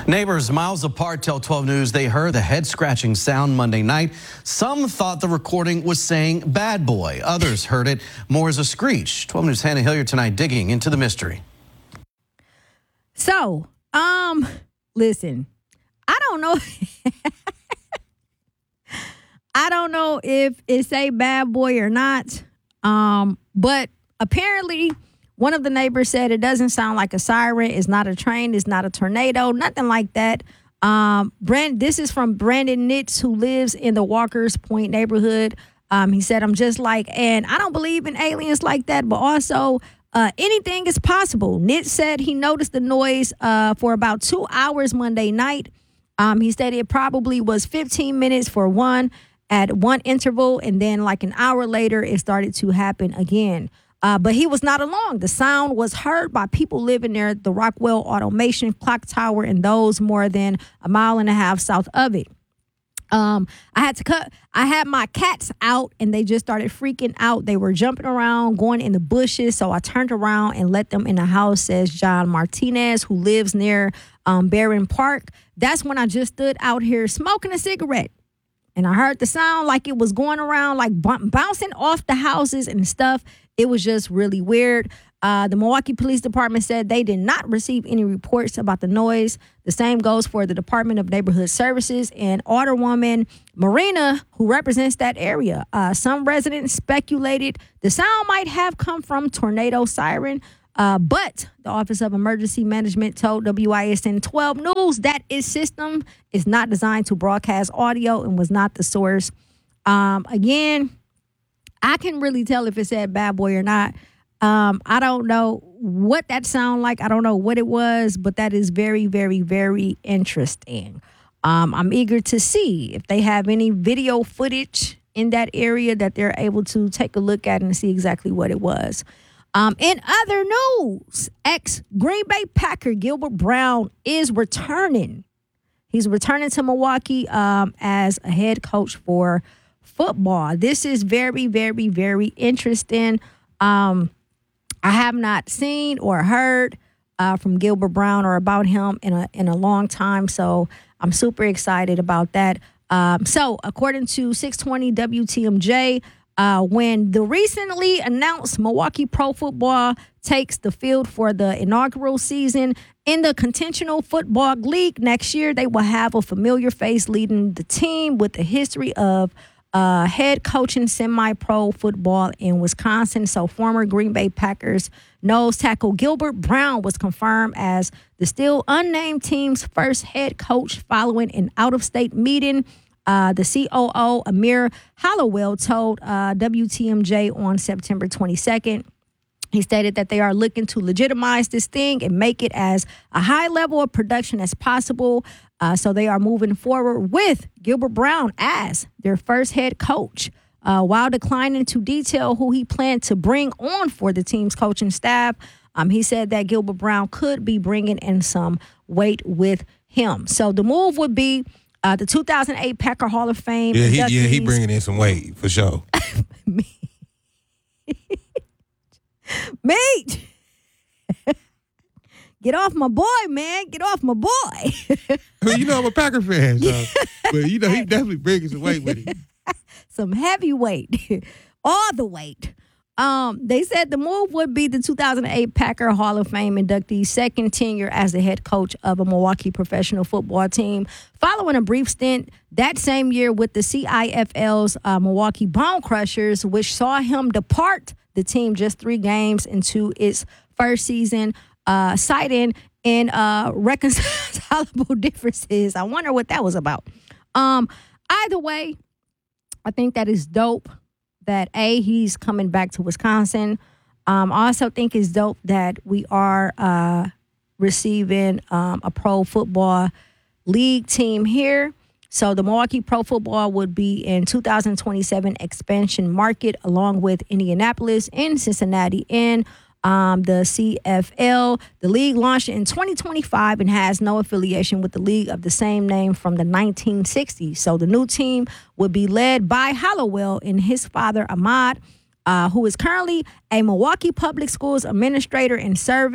Neighbors miles apart tell 12 News they heard the head-scratching sound Monday night. Some thought the recording was saying bad boy. Others heard it more as a screech. 12 News' Hannah Hilliard tonight digging into the mystery. So, listen, I don't know. I don't know if it's a bad boy or not. But apparently one of the neighbors said it doesn't sound like a siren. It's not a train. It's not a tornado. Nothing like that. This is from Brandon Nitz, who lives in the Walker's Point neighborhood. He said, and I don't believe in aliens like that, but also anything is possible. Nitz said he noticed the noise for about 2 hours Monday night. He said it probably was 15 minutes for one at one interval, and then like an hour later, it started to happen again. But he was not alone. The sound was heard by people living near the Rockwell Automation Clock Tower and those more than a mile and a half south of it. I had my cats out and they just started freaking out. They were jumping around, going in the bushes. So I turned around and let them in the house, says John Martinez, who lives near Barron Park. That's when I just stood out here smoking a cigarette. And I heard the sound like it was going around, like bouncing off the houses and stuff. It was just really weird. The Milwaukee Police Department said they did not receive any reports about the noise. The same goes for the Department of Neighborhood Services and Alderwoman Marina, who represents that area. Some residents speculated the sound might have come from tornado siren, but the Office of Emergency Management told WISN 12 News that its system is not designed to broadcast audio and was not the source. Again, I can really tell if it said bad boy or not. I don't know what that sound like. I don't know what it was, but that is very, very, very interesting. I'm eager to see if they have any video footage in that area that they're able to take a look at and see exactly what it was. In other news, ex-Green Bay Packer Gilbert Brown is returning. He's returning to Milwaukee as a head coach for football. This is very, very, very interesting. I have not seen or heard from Gilbert Brown or about him in a long time, so I'm super excited about that. So, according to 620 WTMJ, when the recently announced Milwaukee Pro Football takes the field for the inaugural season in the Conventional Football League next year, they will have a familiar face leading the team with a history of head coaching semi-pro football in Wisconsin. So former Green Bay Packers nose tackle Gilbert Brown was confirmed as the still unnamed team's first head coach following an out-of-state meeting. The COO, Amir Hollowell, told WTMJ on September 22nd. He stated that they are looking to legitimize this thing and make it as a high level of production as possible. So they are moving forward with Gilbert Brown as their first head coach, while declining to detail who he planned to bring on for the team's coaching staff. He said that Gilbert Brown could be bringing in some weight with him. So the move would be the 2008 Packer Hall of Fame. He bringing in some weight for sure. Mate, get off my boy, man. Get off my boy. Well, I'm a Packer fan, so. But, he definitely bringing some weight with him. Some heavy weight. All the weight. They said the move would be the 2008 Packer Hall of Fame inductee's second tenure as the head coach of a Milwaukee professional football team, following a brief stint that same year with the CIFL's Milwaukee Bone Crushers, which saw him depart the team just 3 games into its first season, citing irreconcilable differences. I wonder what that was about. Either way, I think that is dope that, he's coming back to Wisconsin. I also think it's dope that we are receiving a pro football league team here. So the Milwaukee Pro Football would be in 2027 expansion market, along with Indianapolis and Cincinnati in the CFL. The league launched in 2025 and has no affiliation with the league of the same name from the 1960s. So the new team would be led by Hollowell and his father, Ahmad, who is currently a Milwaukee Public Schools administrator and serving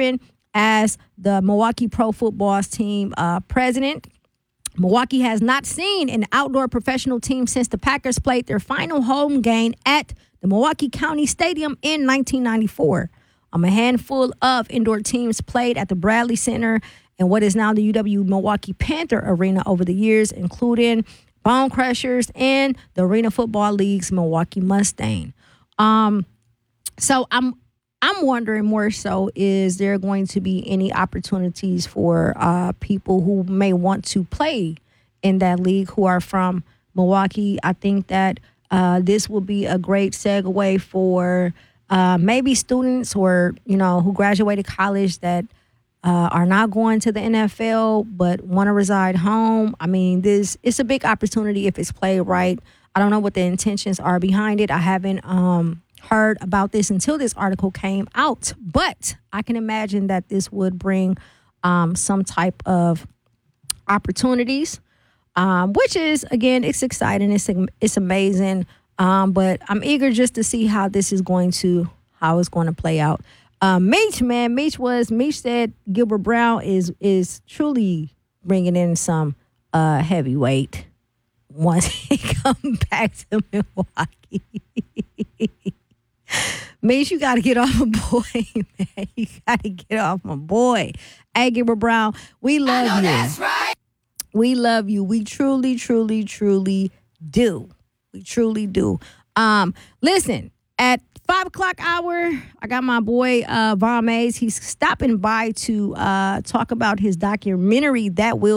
as the Milwaukee Pro Football team president. Milwaukee has not seen an outdoor professional team since the Packers played their final home game at the Milwaukee County Stadium in 1994. A handful of indoor teams played at the Bradley Center and what is now the UW Milwaukee Panther Arena over the years, including Bone Crushers and the Arena Football League's Milwaukee Mustang. So I'm wondering more so, is there going to be any opportunities for people who may want to play in that league who are from Milwaukee? I think that this will be a great segue for maybe students or, who graduated college that are not going to the NFL but want to reside home. I mean, it's a big opportunity if it's played right. I don't know what the intentions are behind it. I haven't heard about this until this article came out, but I can imagine that this would bring some type of opportunities, which is, again, it's exciting. It's amazing. But I'm eager just to see how it's going to play out. Meech said Gilbert Brown is truly bringing in some heavyweight once he comes back to Milwaukee. Meech, you got to get off my boy, man. You got to get off my boy. Hey, Gilbert Brown, we love you. That's right. We love you. We truly, truly, truly do. We truly do. Listen, at 5 o'clock hour, I got my boy Von Mays. He's stopping by to talk about his documentary that will